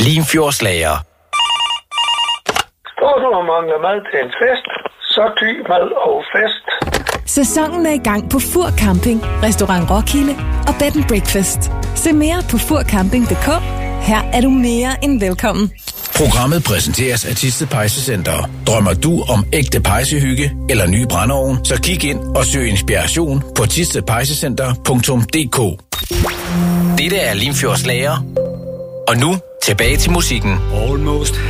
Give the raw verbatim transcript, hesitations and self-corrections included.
Limfjordslager. Står du og mangler mad til en fest, så ty mad og fest. Sæsonen er i gang på Fur Camping, Restaurant Roskilde og Bed and Breakfast. Se mere på fur camping punktum d k. Her er du mere end velkommen. Programmet præsenteres af Thisted Pejsecenter. Drømmer du om ægte pejsehygge eller ny brændeovn, så kig ind og søg inspiration på thisted pejsecenter punktum d k. Dette er Limfjordslager. Og nu tilbage til musikken. Almost